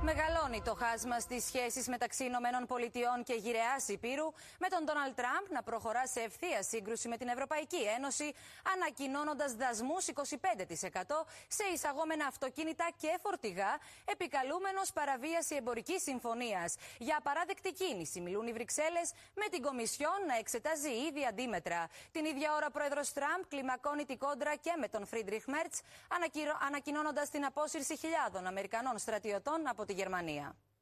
Μεγαλώνει το χάσμα στις σχέσεις μεταξύ ΗΠΑ και γυραιάς Υπήρου, με τον Ντόναλντ Τραμπ να προχωρά σε ευθεία σύγκρουση με την Ευρωπαϊκή Ένωση, ανακοινώνοντας δασμούς 25% σε εισαγόμενα αυτοκίνητα και φορτηγά, επικαλούμενος παραβίαση εμπορικής συμφωνίας. Για απαράδεκτη κίνηση μιλούν οι Βρυξέλλες, με την Κομισιόν να εξετάζει ήδη αντίμετρα. Την ίδια ώρα, ο πρόεδρος Τραμπ κλιμακώνει την κόντρα και με τον Φρίντριχ Μέρτς, ανακοινώνοντας την απόσυρση χιλιάδων Αμερικανών στρατιωτών από τη Γερμανία.